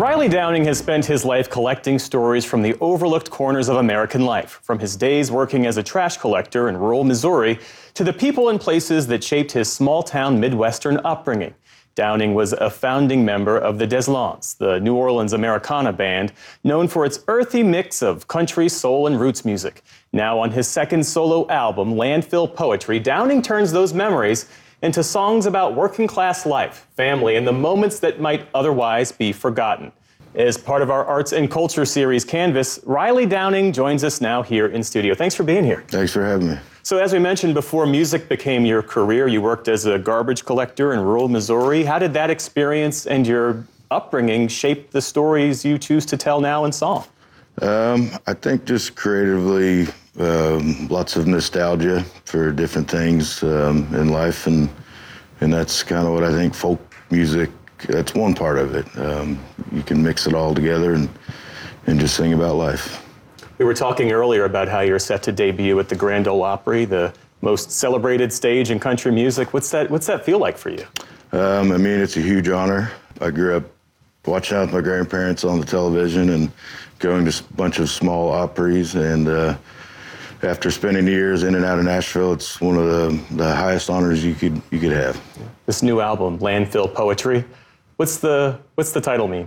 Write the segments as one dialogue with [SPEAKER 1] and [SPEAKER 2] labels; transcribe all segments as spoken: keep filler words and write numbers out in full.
[SPEAKER 1] Riley Downing has spent his life collecting stories from the overlooked corners of American life, from his days working as a trash collector in rural Missouri to the people and places that shaped his small-town Midwestern upbringing. Downing was a founding member of the Des Lans, the New Orleans Americana band, known for its earthy mix of country, soul, and roots music. Now on his second solo album, Landfill Poetry, Downing turns those memories into songs about working-class life, family, and the moments that might otherwise be forgotten. As part of our arts and culture series, Canvas, Riley Downing joins us now here in studio. Thanks for being here.
[SPEAKER 2] Thanks for having me.
[SPEAKER 1] So as we mentioned before, music became your career. You worked as a garbage collector in rural Missouri. How did that experience and your upbringing shape the stories you choose to tell now in song?
[SPEAKER 2] Um, I think just creatively, um, lots of nostalgia for different things um, in life, and and that's kind of what I think folk music, that's one part of it. Um, you can mix it all together and, and just sing about life.
[SPEAKER 1] We were talking earlier about how you're set to debut at the Grand Ole Opry, the most celebrated stage in country music. What's that, what's that feel like for you?
[SPEAKER 2] Um, I mean, it's a huge honor. I grew up watching out with my grandparents on the television and going to a bunch of small Opries, and uh, after spending years in and out of Nashville, it's one of the, the highest honors you could you could have.
[SPEAKER 1] This new album, Landfill Poetry, what's the what's the title mean?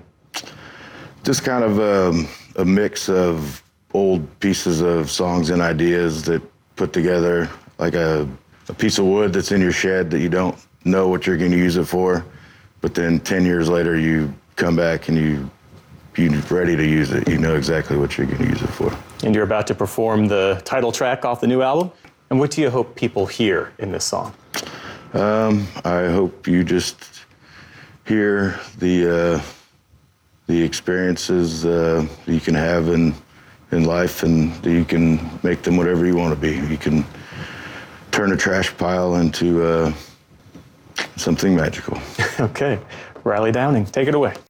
[SPEAKER 2] Just kind of um, a mix of old pieces of songs and ideas that put together, like a, a piece of wood that's in your shed that you don't know what you're going to use it for, but then ten years later you come back and you you're ready to use it. You know exactly what you're going to use it for.
[SPEAKER 1] And you're about to perform the title track off the new album. And what do you hope people hear in this song?
[SPEAKER 2] Um, I hope you just hear the uh, the experiences uh, that you can have in in life, and that you can make them whatever you want to be. You can turn a trash pile into uh, something magical.
[SPEAKER 1] Okay, Riley Downing, take it away.